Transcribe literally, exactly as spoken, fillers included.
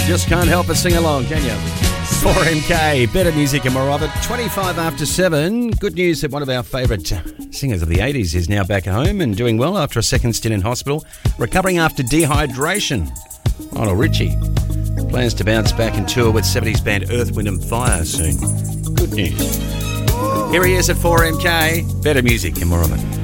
Just can't help but sing along, can you? four M K, better music and more of it. twenty-five after seven. Good news that one of our favourite singers of the eighties is now back at home and doing well after a second stint in hospital, recovering after dehydration. Lionel Richie plans to bounce back and tour with seventies band Earth, Wind and Fire soon. Good news. Here he is at four M K, better music and more of it.